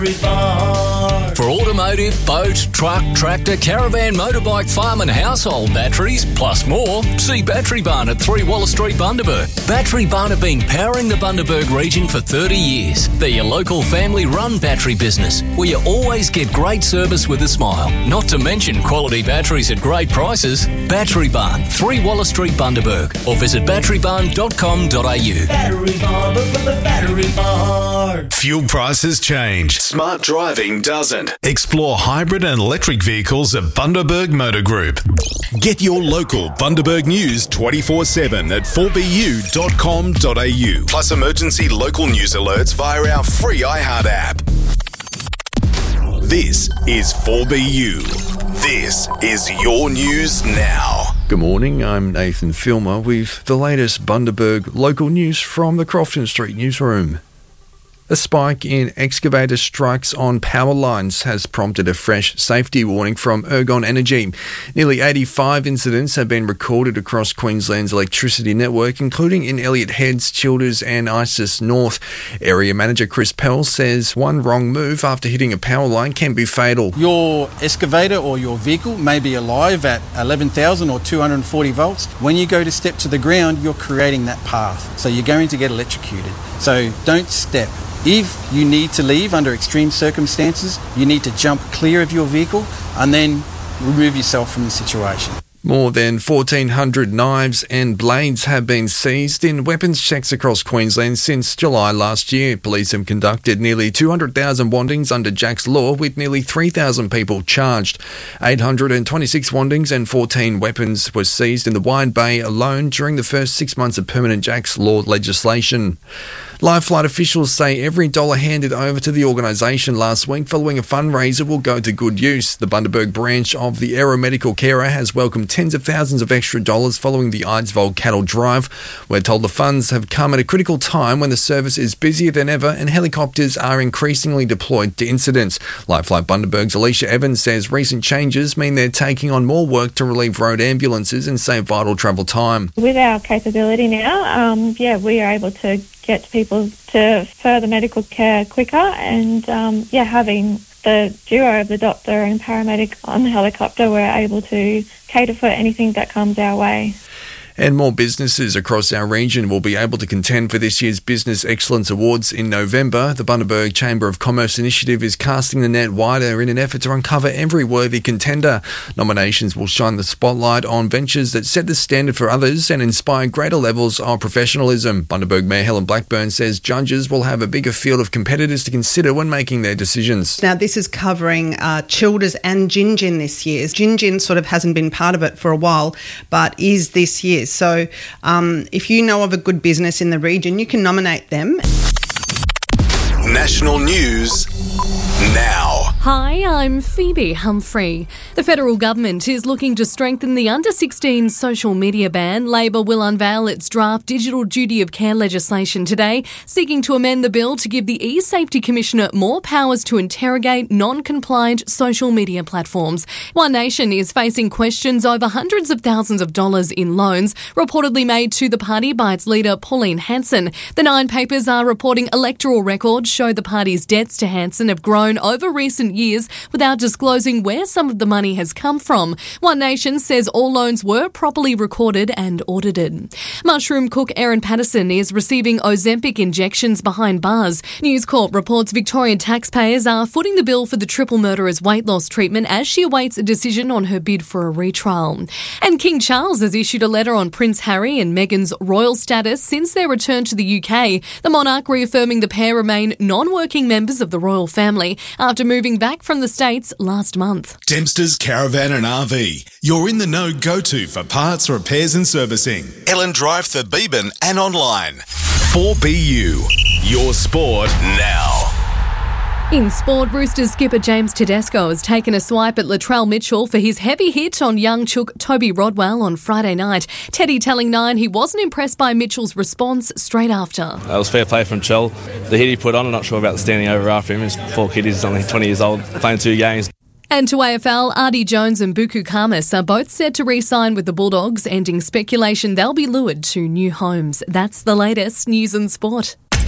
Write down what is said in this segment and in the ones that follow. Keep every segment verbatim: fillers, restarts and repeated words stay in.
For automotive, boat, truck, tractor, caravan, motorbike, farm and household batteries, plus more, see Battery Barn at three Wallace Street, Bundaberg. Battery Barn have been powering the Bundaberg region for thirty years. They're your local family-run battery business, where you always get great service with a smile. Not to mention quality batteries at great prices. Battery Barn, three Wallace Street, Bundaberg, or visit battery barn dot com dot a u. Battery Barn, but with the Battery Barn. Fuel prices change. Smart driving doesn't. Explore hybrid and electric vehicles at Bundaberg Motor Group. Get your local Bundaberg news twenty-four seven at four b u dot com dot a u. Plus emergency local news alerts via our free iHeart app. This is four B U. This is your news now. Good morning, I'm Nathan Filmer with the latest Bundaberg local news from the Crofton Street newsroom. A spike in excavator strikes on power lines has prompted a fresh safety warning from Ergon Energy. Nearly eighty-five incidents have been recorded across Queensland's electricity network, including in Elliott Heads, Childers and Isis North. Area Manager Chris Pell says one wrong move after hitting a power line can be fatal. Your excavator or your vehicle may be alive at eleven thousand or two hundred forty volts. When you go to step to the ground, you're creating that path. So you're going to get electrocuted. So don't step. If you need to leave under extreme circumstances, you need to jump clear of your vehicle and then remove yourself from the situation. More than fourteen hundred knives and blades have been seized in weapons checks across Queensland since July last year. Police have conducted nearly two hundred thousand wandings under Jack's Law, with nearly three thousand people charged. eight hundred twenty-six wandings and fourteen weapons were seized in the Wide Bay alone during the first six months of permanent Jack's Law legislation. Life Flight officials say every dollar handed over to the organisation last week following a fundraiser will go to good use. The Bundaberg branch of the Aeromedical Carer has welcomed tens of thousands of extra dollars following the Eidsvold cattle drive. We're told the funds have come at a critical time when the service is busier than ever and helicopters are increasingly deployed to incidents. Life Flight Bundaberg's Alicia Evans says recent changes mean they're taking on more work to relieve road ambulances and save vital travel time. With our capability now, um, yeah, we are able to get people to further medical care quicker, and um, yeah, having the duo of the doctor and paramedic on the helicopter, we're able to cater for anything that comes our way. And more businesses across our region will be able to contend for this year's Business Excellence Awards in November. The Bundaberg Chamber of Commerce initiative is casting the net wider in an effort to uncover every worthy contender. Nominations will shine the spotlight on ventures that set the standard for others and inspire greater levels of professionalism. Bundaberg Mayor Helen Blackburn says judges will have a bigger field of competitors to consider when making their decisions. Now, this is covering uh, Childers and Gingin this year. Gingin sort of hasn't been part of it for a while, but is this year. So um, if you know of a good business in the region, you can nominate them. National news now. Hi, I'm Phoebe Humphrey. The federal government is looking to strengthen the under sixteen social media ban. Labor will unveil its draft digital duty of care legislation today, seeking to amend the bill to give the E-Safety Commissioner more powers to interrogate non-compliant social media platforms. One Nation is facing questions over hundreds of thousands of dollars in loans reportedly made to the party by its leader Pauline Hanson. The Nine papers are reporting electoral records show the party's debts to Hanson have grown over recent years without disclosing where some of the money has come from. One Nation says all loans were properly recorded and audited. Mushroom cook Erin Patterson is receiving Ozempic injections behind bars. News Corp reports Victorian taxpayers are footing the bill for the triple murderer's weight loss treatment as she awaits a decision on her bid for a retrial. And King Charles has issued a letter on Prince Harry and Meghan's royal status since their return to the U K. The monarch reaffirming the pair remain non-working members of the royal family after moving back from the States last month. Dempster's Caravan and R V. You're in the know go-to for parts, repairs and servicing. Ellen Drive, Thurbeban and online. four B U. Your sport now. In sport, Roosters skipper James Tedesco has taken a swipe at Latrell Mitchell for his heavy hit on young chook Toby Rodwell on Friday night. Teddy telling Nine he wasn't impressed by Mitchell's response straight after. That was fair play from Chell. The hit he put on, I'm not sure about the standing over after him. He's four kiddies, he's only twenty years old, playing two games. And to A F L, Artie Jones and Buku Kamis are both set to re-sign with the Bulldogs, ending speculation they'll be lured to new homes. That's the latest news and sport.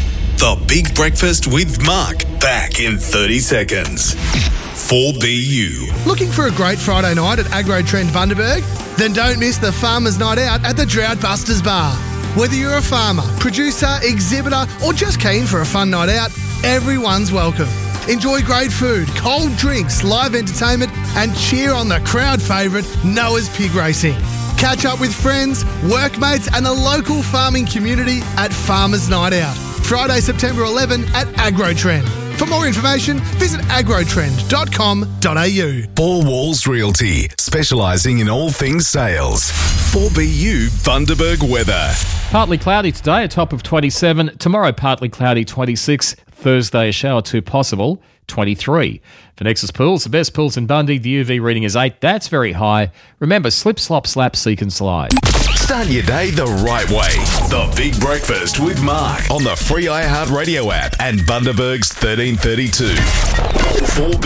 The Big Breakfast with Mark. Back in thirty seconds. four B U. Looking for a great Friday night at Agro Trend Bundaberg? Then don't miss the Farmers' Night Out at the Drought Busters Bar. Whether you're a farmer, producer, exhibitor, or just keen for a fun night out, everyone's welcome. Enjoy great food, cold drinks, live entertainment, and cheer on the crowd favourite, Noah's Pig Racing. Catch up with friends, workmates, and the local farming community at Farmers' Night Out. Friday, September eleventh at Agro Trend. For more information, visit agrotrend dot com dot a u. Four Walls Realty, specialising in all things sales. four B U Bundaberg weather. Partly cloudy today, a top of twenty-seven. Tomorrow, partly cloudy, twenty-six. Thursday, a shower two possible, twenty-three. For Nexus Pools, the best pools in Bundy, the U V reading is eight. That's very high. Remember, slip, slop, slap, seek and slide. Start your day the right way. The Big Breakfast with Mark on the free iHeartRadio app and Bundaberg's thirteen thirty-two. four